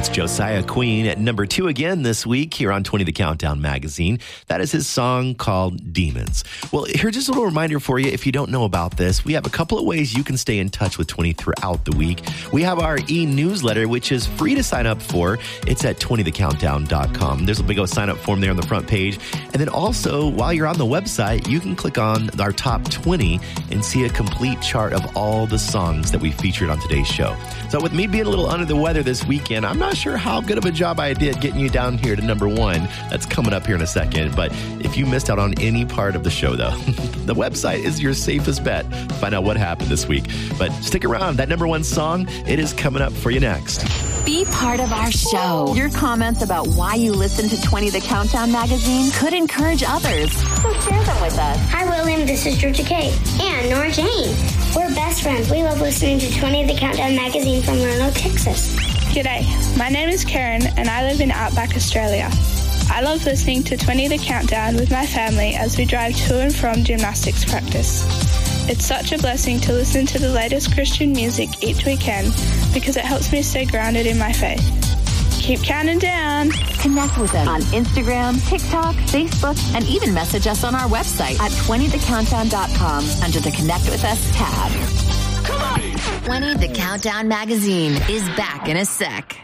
That's Josiah Queen at number 2 again this week here on 20 The Countdown magazine. That is his song called Demons. Well, here's just a little reminder for you. If you don't know about this, we have a couple of ways you can stay in touch with 20 throughout the week. We have our e-newsletter, which is free to sign up for. It's at 20thecountdown.com. There's a big old sign up form there on the front page. And then also, while you're on the website, you can click on our top 20 and see a complete chart of all the songs that we featured on today's show. So with me being a little under the weather this weekend, I'm not sure how good of a job I did getting you down here to number 1. That's coming up here in a second. But if you missed out on any part of the show, though, the website is your safest bet to find out what happened this week. But stick around. That number 1 song, it is coming up for you next. Be part of our show. Your comments about why you listen to 20 The Countdown magazine could encourage others. So share them with us. Hi, William. This is Georgia Kate. And Nora Jane. We're best friends. We love listening to 20 The Countdown magazine from Roanoke, Texas. G'day. My name is Karen and I live in Outback, Australia. I love listening to 20 The Countdown with my family as we drive to and from gymnastics practice. It's such a blessing to listen to the latest Christian music each weekend because it helps me stay grounded in my faith. Keep counting down. Connect with us on Instagram, TikTok, Facebook, and even message us on our website at 20thecountdown.com under the Connect With Us tab. Come on! 20 The Countdown magazine is back in a sec.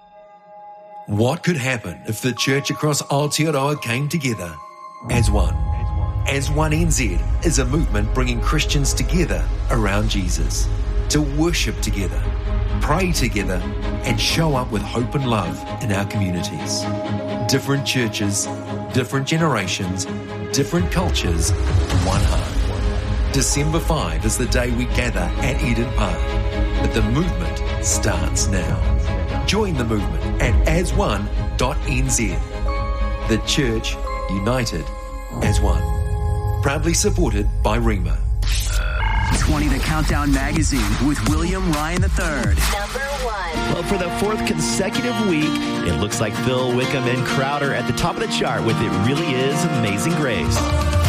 What could happen if the church across Aotearoa came together as one? As One NZ is a movement bringing Christians together around Jesus to worship together, pray together, and show up with hope and love in our communities. Different churches, different generations, different cultures, one heart. December 5 is the day we gather at Eden Park, but the movement starts now. Join the movement at asone.nz. The church united as one. Proudly supported by REMA. 20 The Countdown magazine with William Ryan III. Number 1. Well, for the 4th consecutive week, it looks like Phil Wickham and Crowder at the top of the chart with It Really Is Amazing Grace.